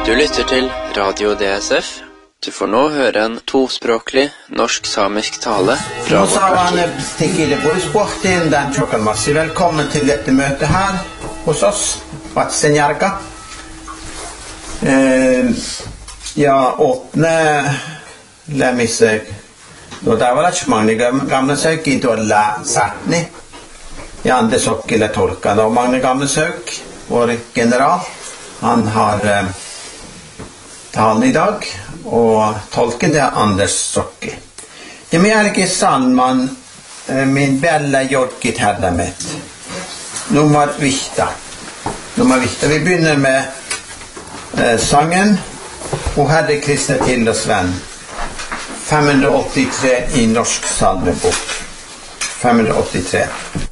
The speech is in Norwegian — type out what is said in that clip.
Du lytter til Radio DSF. Du får nå høre en tospråklig norsk-samisk tale fra vårt arkiv. Velkommen til dette møtet her hos oss, Vatsenjarka. Åttende lemmisøk. Da var det ikke mange gamle søk i Dolla Sartni. I andre søk eller tolka. Det var mange gamle søk. Vår general, han har talen i dag, og tolken det Anders Sokki. Det med Erke Salman, min bella jorkit herdamet. Nummer vita. Vi begynner med sangen Og Herre Kristne til oss venn. 583 i norsk salmebok. 583.